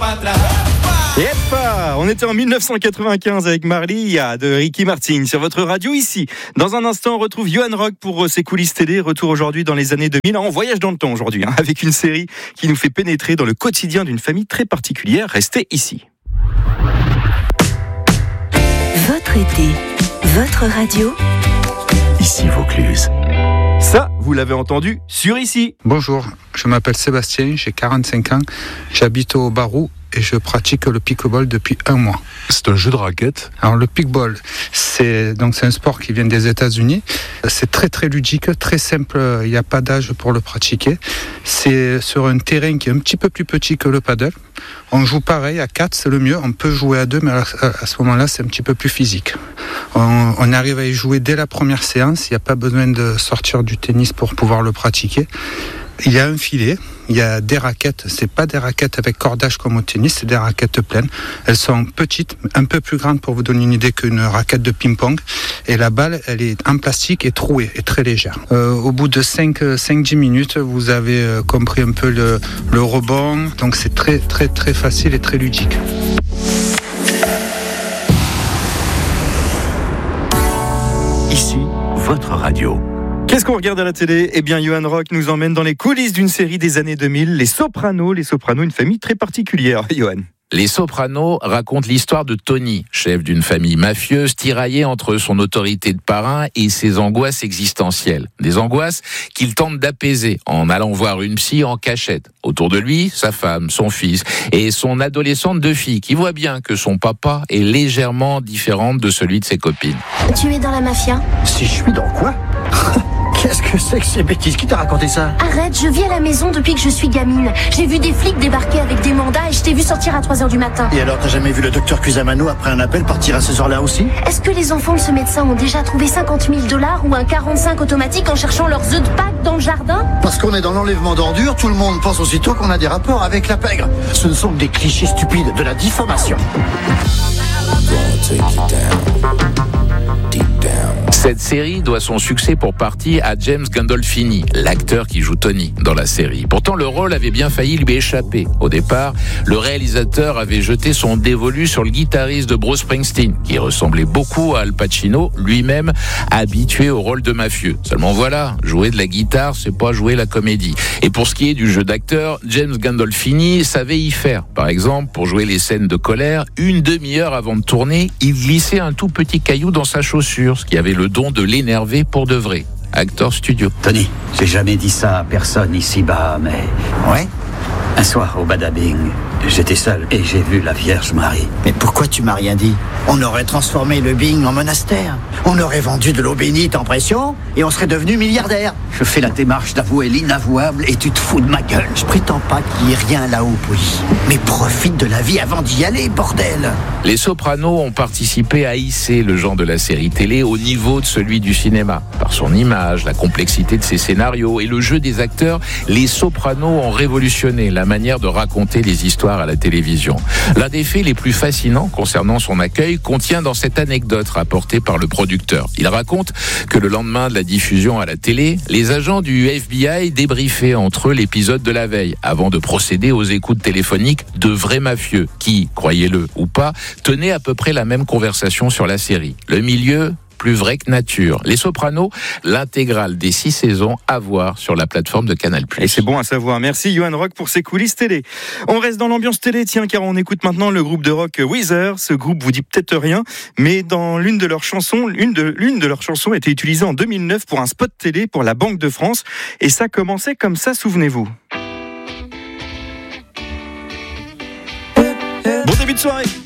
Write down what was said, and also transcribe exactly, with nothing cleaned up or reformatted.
Yep, on était en dix-neuf cent quatre-vingt-quinze avec Maria de Ricky Martin sur votre radio ici. Dans un instant, on retrouve Johan Rock pour ses coulisses télé. Retour aujourd'hui dans les années deux mille. On voyage dans le temps aujourd'hui, hein, avec une série qui nous fait pénétrer dans le quotidien d'une famille très particulière. Restez ici. Votre été, votre radio. Ici Vaucluse. Ça, vous l'avez entendu sur ici. Bonjour, je m'appelle Sébastien, j'ai quarante-cinq ans, j'habite au Barou et je pratique le pick-ball depuis un mois. C'est un jeu de raquettes. Alors le pick-ball, c'est donc c'est un sport qui vient des États-Unis. C'est très très ludique, très simple. Il n'y a pas d'âge pour le pratiquer. C'est sur un terrain qui est un petit peu plus petit que le paddle. On joue pareil à quatre, c'est le mieux. On peut jouer à deux, mais à, à ce moment-là, c'est un petit peu plus physique. On, on arrive à y jouer dès la première séance. Il n'y a pas besoin de sortir du tennis pour pouvoir le pratiquer. Il y a un filet, il y a des raquettes, c'est pas des raquettes avec cordage comme au tennis, c'est des raquettes pleines. Elles sont petites, un peu plus grandes pour vous donner une idée qu'une raquette de ping-pong. Et la balle, elle est en plastique et trouée, et très légère. Euh, au bout de cinq à dix minutes, vous avez euh, compris un peu le, le rebond. Donc c'est très très très facile et très ludique. Ici, votre radio. Qu'est-ce qu'on regarde à la télé ? Eh bien, Johan Rock nous emmène dans les coulisses d'une série des années deux mille, Les Sopranos. Les Sopranos, une famille très particulière, Johan. Les Sopranos racontent l'histoire de Tony, chef d'une famille mafieuse tiraillée entre son autorité de parrain et ses angoisses existentielles. Des angoisses qu'il tente d'apaiser en allant voir une psy en cachette. Autour de lui, sa femme, son fils et son adolescente de fille qui voit bien que son papa est légèrement différent de celui de ses copines. Tu es dans la mafia ? Si je suis dans quoi ? Qu'est-ce que c'est que ces bêtises ? Qui t'a raconté ça ? Arrête, je vis à la maison depuis que je suis gamine. J'ai vu des flics débarquer avec des mandats et je t'ai vu sortir à trois heures du matin. Et alors, t'as jamais vu le docteur Cusamano après un appel partir à ces heures-là aussi ? Est-ce que les enfants de ce médecin ont déjà trouvé cinquante mille dollars ou un quarante-cinq automatique en cherchant leurs œufs de Pâques dans le jardin ? Parce qu'on est dans l'enlèvement d'ordures, tout le monde pense aussitôt qu'on a des rapports avec la pègre. Ce ne sont que des clichés stupides de la diffamation. Cette série doit son succès pour partie à James Gandolfini, l'acteur qui joue Tony dans la série. Pourtant, le rôle avait bien failli lui échapper. Au départ, le réalisateur avait jeté son dévolu sur le guitariste de Bruce Springsteen, qui ressemblait beaucoup à Al Pacino, lui-même habitué au rôle de mafieux. Seulement voilà, jouer de la guitare, c'est pas jouer la comédie. Et pour ce qui est du jeu d'acteur, James Gandolfini savait y faire. Par exemple, pour jouer les scènes de colère, une demi-heure avant de tourner, il glissait un tout petit caillou dans sa chaussure, ce qui avait le don de l'énerver pour de vrai. Acteur studio. Tony, j'ai jamais dit ça à personne ici-bas, mais... Ouais ? Un soir, au Badabing, j'étais seul et j'ai vu la Vierge Marie. Mais pourquoi tu m'as rien dit ? On aurait transformé le Bing en monastère. On aurait vendu de l'eau bénite en pression et on serait devenu milliardaire. Je fais la démarche d'avouer l'inavouable et tu te fous de ma gueule. Je prétends pas qu'il y ait rien là-haut, oui. Mais profite de la vie avant d'y aller, bordel. Les Sopranos ont participé à hisser le genre de la série télé au niveau de celui du cinéma. Par son image, la complexité de ses scénarios et le jeu des acteurs, les Sopranos ont révolutionné la manière de raconter les histoires à la télévision. L'un des faits les plus fascinants concernant son accueil contient dans cette anecdote rapportée par le producteur. Il raconte que le lendemain de la diffusion à la télé, les agents du F B I débriefaient entre eux l'épisode de la veille avant de procéder aux écoutes téléphoniques de vrais mafieux qui, croyez-le ou pas, tenaient à peu près la même conversation sur la série. Le milieu, plus vrai que nature. Les Sopranos, l'intégrale des six saisons à voir sur la plateforme de Canal+. Et c'est bon à savoir. Merci Johan Rock pour ses coulisses télé. On reste dans l'ambiance télé, tiens, car on écoute maintenant le groupe de rock Weezer. Ce groupe vous dit peut-être rien, mais dans l'une de leurs chansons, l'une de, l'une de leurs chansons a été utilisée en deux mille neuf pour un spot télé pour la Banque de France. Et ça commençait comme ça, souvenez-vous. Bon début de soirée.